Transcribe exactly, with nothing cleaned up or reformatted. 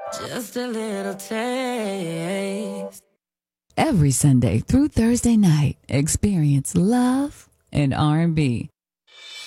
Just a little taste. Every Sunday through Thursday night, experience love and R and B